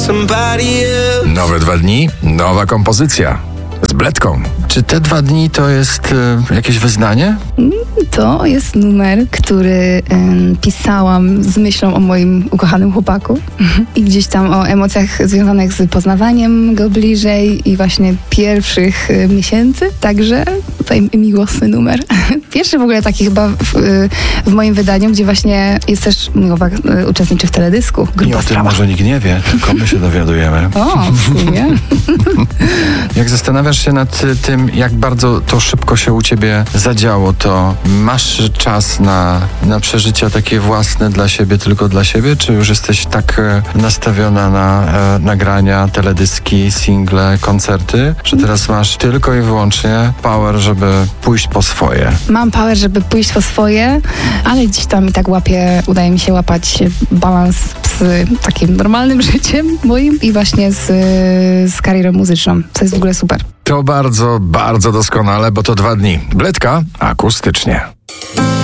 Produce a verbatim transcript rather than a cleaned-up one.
Nowe dwa dni, nowa kompozycja. Z Bledką. Czy te dwa dni to jest y, jakieś wyznanie? To jest numer, który y, pisałam z myślą o moim ukochanym chłopaku i gdzieś tam o emocjach związanych z poznawaniem go bliżej i właśnie pierwszych y, miesięcy. Także tutaj miłosny numer. Pierwszy w ogóle taki chyba w, y, w moim wydaniu, gdzie właśnie jest też mój chłopak y, uczestniczy w teledysku. I o tym może nikt nie wie, tylko my się dowiadujemy. O, w sumie. Jak zastanawiasz się nad tym, jak bardzo to szybko się u ciebie zadziało, to masz czas na, na przeżycia takie własne dla siebie, tylko dla siebie? Czy już jesteś tak e, nastawiona na e, nagrania, teledyski, single, koncerty, że teraz masz tylko i wyłącznie power, żeby pójść po swoje? Mam power, żeby pójść po swoje, ale gdzieś tam i tak łapię, udaje mi się łapać balans z takim normalnym życiem moim i właśnie z, z karierą muzyczną. To jest w ogóle super. To bardzo, bardzo doskonale, bo to dwa dni. Bledka akustycznie.